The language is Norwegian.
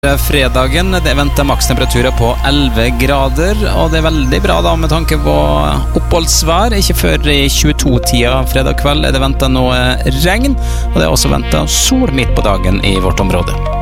Fredagen, det venter makstemperaturer på 11 grader, og det veldig bra da med tanke på oppholdsvær. Ikke før i 22-tida fredag kveld det ventet noe regn, og det også ventet sol midt på dagen i vårt område.